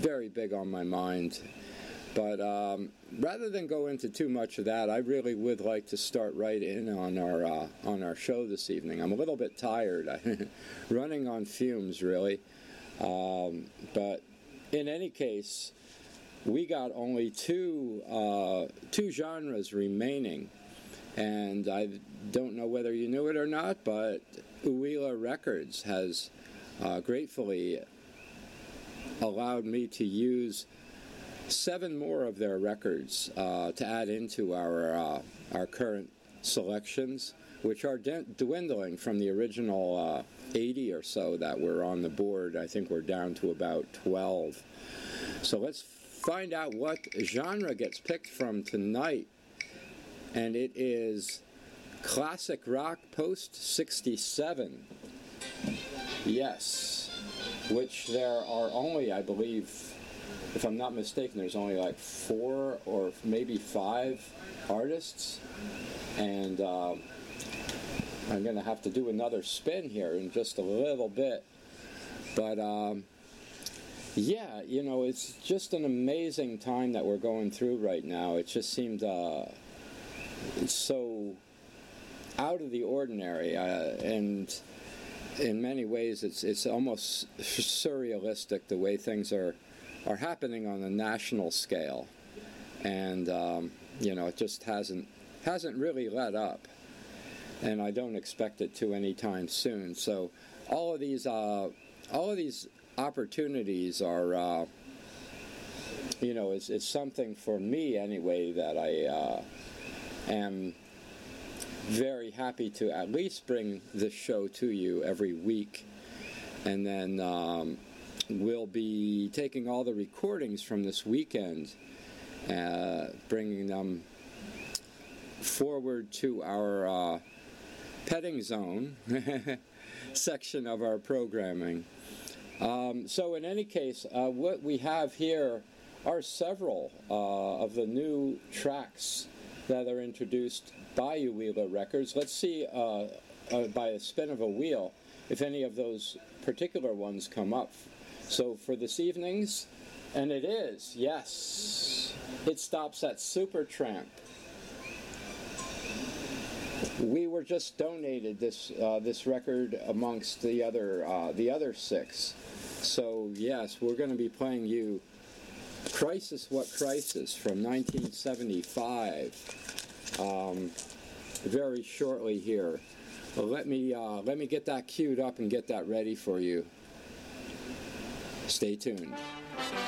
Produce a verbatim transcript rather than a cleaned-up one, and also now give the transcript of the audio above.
very big on my mind. But um, rather than go into too much of that, I really would like to start right in on our uh, on our show this evening. I'm a little bit tired, running on fumes, really. Um, but in any case, we got only two uh, two genres remaining, and I don't know whether you knew it or not, but Uila Records has uh, gratefully allowed me to use seven more of their records uh, to add into our uh, our current selections, which are dwindling from the original uh, eighty or so that were on the board. I think we're down to about twelve. So let's find out what genre gets picked from tonight. And it is classic rock post sixty-seven. Yes, which there are only, I believe, if I'm not mistaken, there's only like four or maybe five artists. And uh, I'm going to have to do another spin here in just a little bit. But um, yeah, you know, it's just an amazing time that we're going through right now. It just seemed uh, it's so out of the ordinary, uh, and in many ways it's it's almost surrealistic the way things are are happening on a national scale. And um, you know, it just hasn't hasn't really let up, and I don't expect it to anytime soon. So all of these uh, all of these opportunities are uh, you know, it's, it's something for me anyway that I uh, am very happy to at least bring this show to you every week. And then um, we'll be taking all the recordings from this weekend, uh, bringing them forward to our uh, petting zone section of our programming. Um, so in any case, uh, what we have here are several uh, of the new tracks that are introduced by Uila Records. Let's see, uh, uh, by a spin of a wheel, if any of those particular ones come up. So for this evening's, and it is, yes, it stops at Supertramp. We were just donated this uh, this record amongst the other uh, the other six. So yes, we're going to be playing you "Crisis What Crisis" from nineteen seventy-five um, very shortly here. Well, let me uh, let me get that queued up and get that ready for you. Stay tuned.